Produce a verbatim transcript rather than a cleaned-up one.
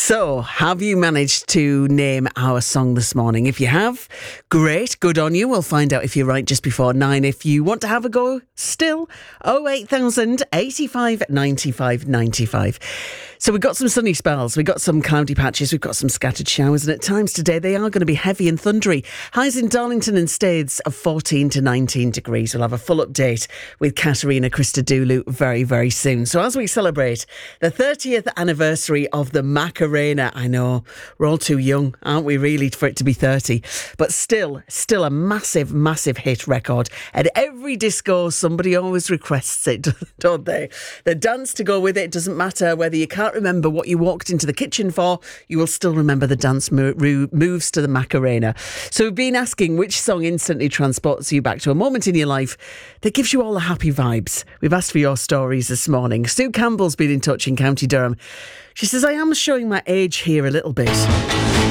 So, have you managed to name our song this morning? If you have, great, good on you. We'll find out if you're right just before nine. If you want to have a go still, oh eight thousand eighty-five ninety-five ninety-five. So we've got some sunny spells, we've got some cloudy patches, we've got some scattered showers, and at times today they are going to be heavy and thundery. Highs in Darlington and Stades of fourteen to nineteen degrees. We'll have a full update with Katerina Christodoulou very, very soon. So as we celebrate the thirtieth anniversary of the Macarena, I know, we're all too young, aren't we really, for it to be thirty? But still, still a massive, massive hit record. At every disco, somebody always requests it, don't they? The dance to go with it, doesn't matter whether you can't remember what you walked into the kitchen for, you will still remember the dance mo- ro- moves to the Macarena. So we've been asking which song instantly transports you back to a moment in your life that gives you all the happy vibes. We've asked for your stories this morning. Sue Campbell's been in touch in County Durham. She says, I am showing my age here a little bit.